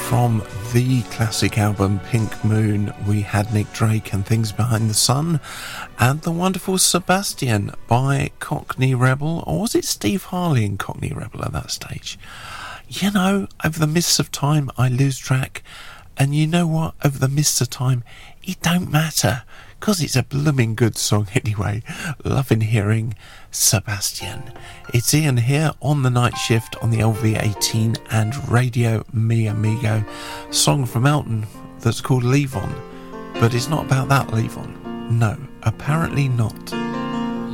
From the classic album Pink Moon, we had Nick Drake and Things Behind the Sun, and the wonderful Sebastian by Cockney Rebel, or was it Steve Harley and Cockney Rebel at that stage? You know, over the mists of time I lose track, and you know what, over the mists of time it don't matter, because it's a blooming good song anyway. Loving hearing Sebastian. It's Ian here on the night shift on the LV18 and Radio Mi Amigo. Song from Elton that's called Leave On, but it's not about that Leave On. No, apparently not.